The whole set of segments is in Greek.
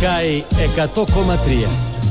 Sky 100,3.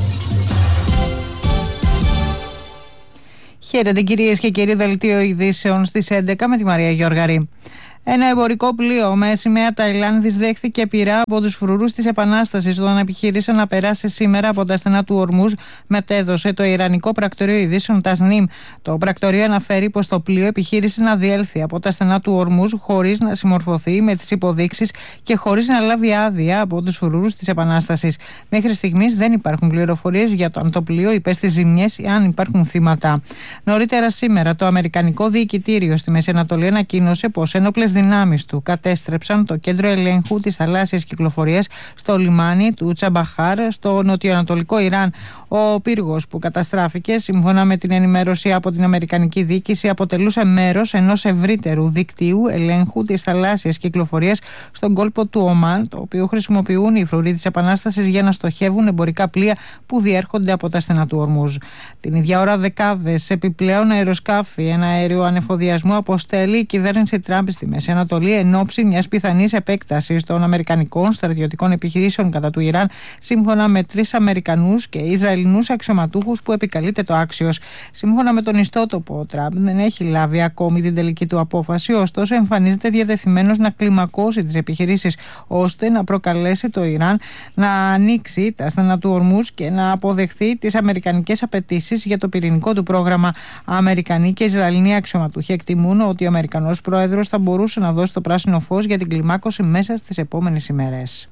Χαίρετε κυρίες και κύριοι, δελτίο ειδήσεων στις 11 με τη Μαρία Γιώργαρη. Ένα εμπορικό πλοίο με σημαία Ταϊλάνδης δέχθηκε πειρά από τους φρουρούς της Επανάστασης όταν επιχείρησε να περάσει σήμερα από τα στενά του Ορμούζ, μετέδωσε το Ιρανικό Πρακτορείο Ειδήσεων Τασνίμ. Το πρακτορείο αναφέρει πως το πλοίο επιχείρησε να διέλθει από τα στενά του Ορμούζ χωρίς να συμμορφωθεί με τις υποδείξεις και χωρίς να λάβει άδεια από τους φρουρούς της Επανάστασης. Μέχρι στιγμής δεν υπάρχουν πληροφορίες για το αν το πλοίο υπέστη ζημιές ή αν υπάρχουν θύματα. Νωρίτερα σήμερα, το Αμερικανικό Διοικητήριο στη Μέση Ανατολή ανακοίνωσε πως ένοπλες δυνάμεις του κατέστρεψαν το κέντρο ελέγχου της θαλάσσιας κυκλοφορίας στο λιμάνι του Τσαμπαχάρ στο νοτιοανατολικό Ιράν. Ο πύργος που καταστράφηκε, σύμφωνα με την ενημέρωση από την Αμερικανική διοίκηση, αποτελούσε μέρος ενός ευρύτερου δικτύου ελέγχου της θαλάσσιας κυκλοφορίας στον κόλπο του Ομάν, το οποίο χρησιμοποιούν οι φρουροί της Επανάστασης για να στοχεύουν εμπορικά πλοία που διέρχονται από τα στενά του Ορμούζ. Την ίδια ώρα, δεκάδες επιπλέον αεροσκάφη ένα αέριο ανεφοδιασμού αποστέλει η κυβέρνηση Τραμπ στη Μέση Ανατολή εν ώψη μιας πιθανής επέκτασης των αμερικανικών στρατιωτικών επιχειρήσεων κατά του Ιράν, σύμφωνα με 3 Αμερικανούς και Ισραηλινούς αξιωματούχους που επικαλείται το Άξιος. Σύμφωνα με τον ιστότοπο, ο Τραμπ δεν έχει λάβει ακόμη την τελική του απόφαση, ωστόσο εμφανίζεται διατεθειμένος να κλιμακώσει τις επιχειρήσεις ώστε να προκαλέσει το Ιράν να ανοίξει τα στενά του Ορμούζ και να αποδεχθεί τις αμερικανικές απαιτήσεις για το πυρηνικό του πρόγραμμα. Αμερικανοί και Ισραηλινοί αξιωματούχοι εκτιμούν ότι ο Αμερικανός πρόεδρος θα μπορούσε να δώσει το πράσινο φως για την κλιμάκωση μέσα στις επόμενες ημέρες.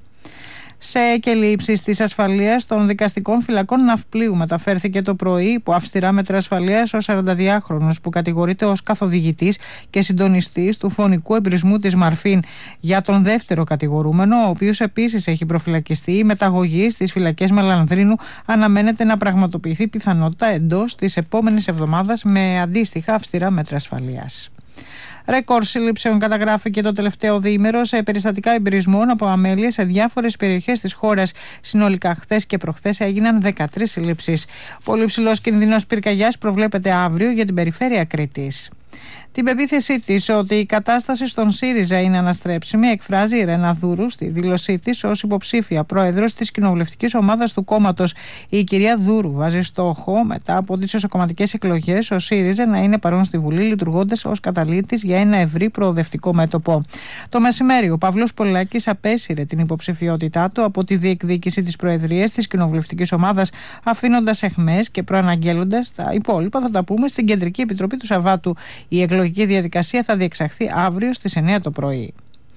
Σε εκελήψεις της ασφαλείας των δικαστικών φυλακών ναυπλίου μεταφέρθηκε το πρωί υπό αυστηρά μέτρα ασφαλείας ο 42χρονος που κατηγορείται ως καθοδηγητής και συντονιστής του φωνικού εμπρισμού της Μαρφίν. Για τον δεύτερο κατηγορούμενο, ο οποίος επίσης έχει προφυλακιστεί, η μεταγωγή στις φυλακές Μελανδρίνου αναμένεται να πραγματοποιηθεί πιθανότητα εντός της επόμενης εβδομάδας με αντίστοιχα αυστηρά μέτρα ασφαλείας. Ρεκόρ σύλληψεων καταγράφηκε το τελευταίο διήμερο σε περιστατικά εμπειρισμών από αμέλειες σε διάφορες περιοχές της χώρας. Συνολικά, χθες και προχθές έγιναν 13 συλλήψεις. Πολύ ψηλός κινδύνος πυρκαγιάς προβλέπεται αύριο για την περιφέρεια Κρήτης. Την πεποίθησή της ότι η κατάσταση στον ΣΥΡΙΖΑ είναι αναστρέψιμη εκφράζει η Ρένα Δούρου στη δήλωσή της ως υποψήφια πρόεδρος της κοινοβουλευτικής ομάδας του κόμματος. Η κυρία Δούρου βάζει στόχο μετά από τις εσωκομματικές εκλογές ο ΣΥΡΙΖΑ να είναι παρόν στη Βουλή, λειτουργώντας ως καταλήτης για ένα ευρύ προοδευτικό μέτωπο. Το μεσημέρι ο Παύλος Πολάκης απέσυρε την υποψηφιότητά του από τη διεκδίκηση της προεδρίας της κοινοβουλευτικής ομάδας, αφήνοντας αιχμές και προαναγγέλλοντας τα υπόλοιπα θα τα πούμε στην Κεντρική Επιτροπή του Σαββάτου. Η εκλογική διαδικασία θα διεξαχθεί αύριο στις 9 το πρωί.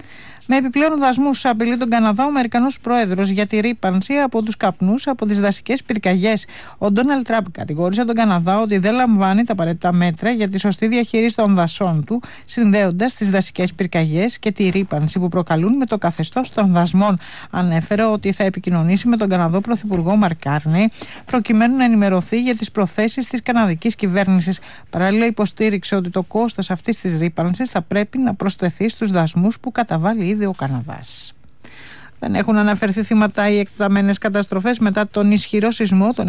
Με επιπλέον δασμούς απειλεί τον Καναδά ο Αμερικανός πρόεδρος για τη ρύπανση από τους καπνούς από τις δασικές πυρκαγιές. Ο Ντόναλντ Τραμπ κατηγόρησε τον Καναδά ότι δεν λαμβάνει τα απαραίτητα μέτρα για τη σωστή διαχείριση των δασών του, συνδέοντας τις δασικές πυρκαγιές και τη ρύπανση που προκαλούν με το καθεστώς των δασμών. Ανέφερε ότι θα επικοινωνήσει με τον Καναδό Πρωθυπουργό Μαρκ Κάρνεϊ προκειμένου να ενημερωθεί για τις προθέσεις της καναδικής κυβέρνησης. Παράλληλα, υποστήριξε ότι το κόστος αυτής της ρύπανσης θα πρέπει να προσθεθεί στους δασμούς που καταβάλει ο Καναδάς. Δεν έχουν αναφερθεί θύματα ή εκτεταμένες καταστροφές μετά τον ισχυρό σεισμό των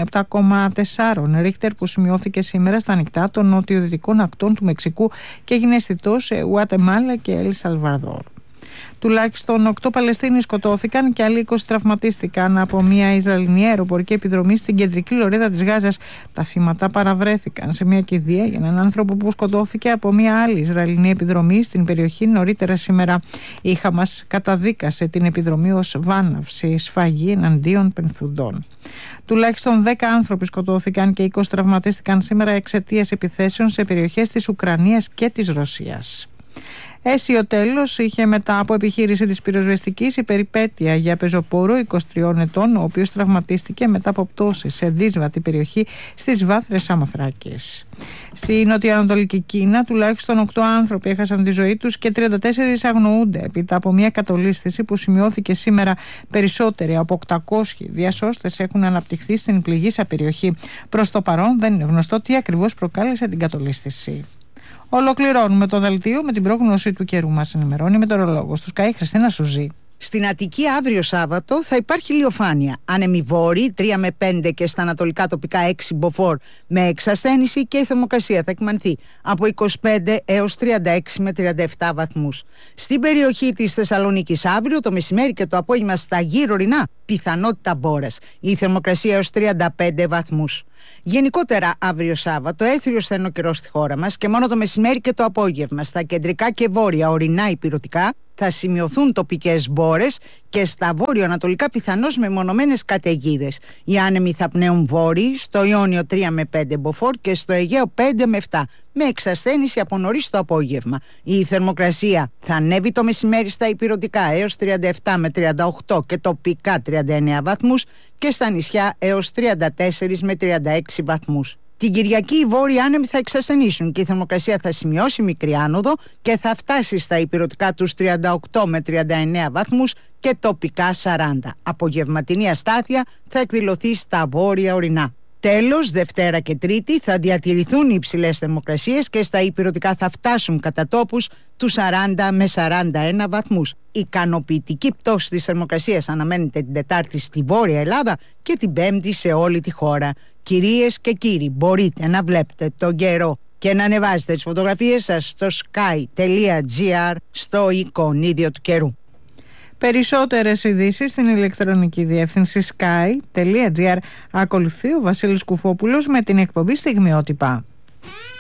7,4 Ρίχτερ που σημειώθηκε σήμερα στα ανοιχτά των νοτιοδυτικών ακτών του Μεξικού και έγινε αισθητό σε Γουατεμάλα και Ελ Σαλβαδόρ. Τουλάχιστον 8 Παλαιστίνοι σκοτώθηκαν και άλλοι 20 τραυματίστηκαν από μια Ισραηλινή αεροπορική επιδρομή στην κεντρική λωρίδα της Γάζας. Τα θύματα παραβρέθηκαν σε μια κηδεία για έναν άνθρωπο που σκοτώθηκε από μια άλλη Ισραηλινή επιδρομή στην περιοχή νωρίτερα σήμερα. Η Χαμάς καταδίκασε την επιδρομή ως βάναυση, σφαγή εναντίον πενθουντών. Τουλάχιστον 10 άνθρωποι σκοτώθηκαν και 20 τραυματίστηκαν σήμερα εξαιτίας επιθέσεων σε περιοχές της Ουκρανίας και της Ρωσίας. Αίσιο τέλος είχε μετά από επιχείρηση της πυροσβεστικής η περιπέτεια για πεζοπόρο 23 ετών, ο οποίος τραυματίστηκε μετά από πτώση σε δύσβατη περιοχή στις Βάθρες Σαμοθράκης. Στη νοτιοανατολική Κίνα τουλάχιστον 8 άνθρωποι έχασαν τη ζωή τους και 34 αγνοούνται έπειτα από μια κατολίσθηση που σημειώθηκε σήμερα. Περισσότεροι από 800 διασώστες έχουν αναπτυχθεί στην πληγήσα περιοχή. Προς το παρόν δεν είναι γνωστό τι ακριβώς προκάλεσε την κατολίσθηση. Ολοκληρώνουμε το δελτίο με την πρόγνωση του καιρού. Μας ενημερώνει η μετεωρολόγος του Sky Χριστίνα Σουζή. Στην Αττική αύριο Σάββατο θα υπάρχει ηλιοφάνεια. Άνεμοι βόρειοι 3 με 5 και στα ανατολικά τοπικά 6 μποφόρ με εξασθένηση και η θερμοκρασία θα εκμανθεί από 25 έως 36 με 37 βαθμούς. Στην περιοχή της Θεσσαλονίκης αύριο το μεσημέρι και το απόγευμα στα γύρω ορεινά πιθανότητα μπόρας. Η θερμοκρασία έως 35 βαθμούς. Γενικότερα αύριο Σάββατο έθριος θα είναι ο καιρός στη χώρα μας και μόνο το μεσημέρι και το απόγευμα στα κεντρικά και βόρεια ορεινά ηπειρωτικά θα σημειωθούν τοπικές μπόρες και στα βόρειο-ανατολικά πιθανώς μεμονωμένες καταιγίδες. Οι άνεμοι θα πνέουν βόρειοι, στο Ιόνιο 3 με 5 μποφόρ και στο Αιγαίο 5 με 7, με εξασθένηση από νωρίς το απόγευμα. Η θερμοκρασία θα ανέβει το μεσημέρι στα ηπειρωτικά έως 37 με 38 και τοπικά 39 βαθμούς και στα νησιά έως 34 με 36 βαθμούς. Την Κυριακή οι βόρειοι άνεμοι θα εξασθενήσουν και η θερμοκρασία θα σημειώσει μικρή άνοδο και θα φτάσει στα ηπειρωτικά τους 38 με 39 βαθμούς και τοπικά 40. Απογευματινή αστάθεια θα εκδηλωθεί στα βόρεια ορεινά. Τέλος, Δευτέρα και Τρίτη θα διατηρηθούν οι υψηλές θερμοκρασίες και στα ηπειρωτικά θα φτάσουν κατά τόπους τους 40 με 41 βαθμούς. Ικανοποιητική πτώση της θερμοκρασίας αναμένεται την Τετάρτη στη Βόρεια Ελλάδα και την Πέμπτη σε όλη τη χώρα. Κυρίες και κύριοι, μπορείτε να βλέπετε τον καιρό και να ανεβάζετε τις φωτογραφίες σας στο sky.gr στο εικονίδιο του καιρού. Περισσότερες ειδήσεις στην ηλεκτρονική διεύθυνση sky.gr. Ακολουθεί ο Βασίλης Κουφόπουλος με την εκπομπή Στιγμιότυπα.